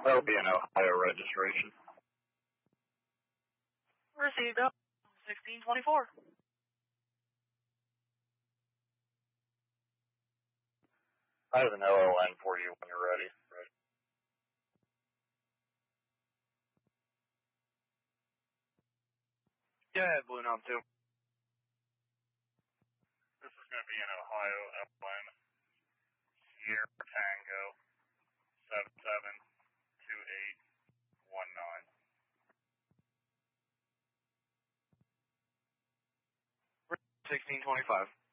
That'll be an Ohio registration. Received up 1624. I have an LLN for you when you're ready. Right. Yeah, Blue Nom 2. This is going to be an Ohio LLN. Sierra Tango 772819. 1625.